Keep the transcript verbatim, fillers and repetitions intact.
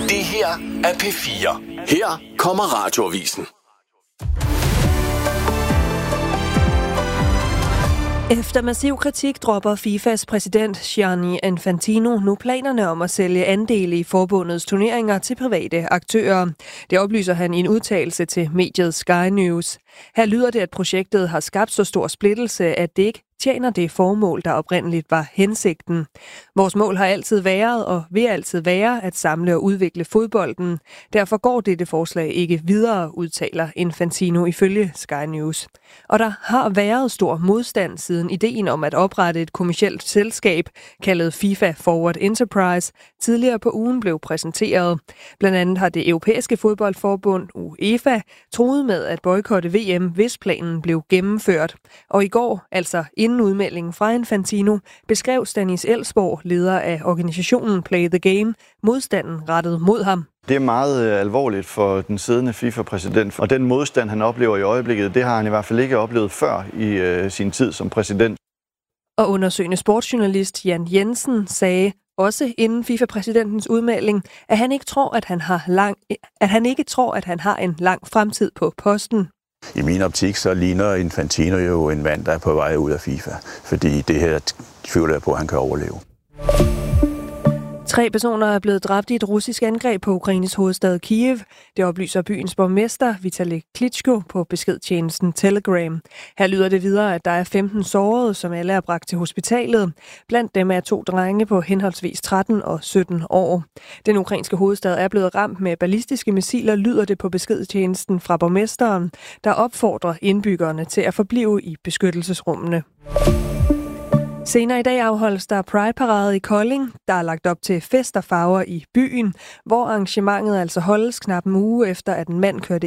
Det her er P fire. Her kommer Radioavisen. Efter massiv kritik dropper FIFAs præsident Gianni Infantino nu planerne om at sælge andele i forbundets turneringer til private aktører. Det oplyser han i en udtalelse til mediet Sky News. Her lyder det, at projektet har skabt så stor splittelse, at det ikke tjener det formål, der oprindeligt var hensigten. Vores mål har altid været og vil altid være at samle og udvikle fodbolden. Derfor går dette forslag ikke videre, udtaler Infantino ifølge Sky News. Og der har været stor modstand siden ideen om at oprette et kommercielt selskab, kaldet FIFA Forward Enterprise, tidligere på ugen blev præsenteret. Blandt andet har det europæiske fodboldforbund UEFA truet med at boykotte V M, hvis planen blev gennemført. Og i går, altså inden udmeldingen fra Infantino, beskrev Stanis Elsborg, leder af organisationen Play the Game, modstanden rettet mod ham. Det er meget alvorligt for den siddende FIFA-præsident, og den modstand, han oplever i øjeblikket, det har han i hvert fald ikke oplevet før i øh, sin tid som præsident. Og undersøgende sportsjournalist Jan Jensen sagde også inden FIFA-præsidentens udmelding, at han ikke tror, at han har lang, at han ikke tror, at han har en lang fremtid på posten. I min optik så ligner Infantino jo en mand, der er på vej ud af FIFA, fordi det her tvivler jeg på, at han kan overleve. Tre personer er blevet dræbt i et russisk angreb på Ukraines hovedstad Kiev. Det oplyser byens borgmester Vitali Klitschko på beskedtjenesten Telegram. Her lyder det videre, at der er femten sårede, som alle er bragt til hospitalet. Blandt dem er to drenge på henholdsvis tretten og sytten år. Den ukrainske hovedstad er blevet ramt med ballistiske missiler, lyder det på beskedtjenesten fra borgmesteren, der opfordrer indbyggerne til at forblive i beskyttelsesrummene. Senere i dag afholdes der Pride-parade i Kolding. Der er lagt op til fest og farver i byen, hvor arrangementet altså holdes knap en uge efter, at en mand kørte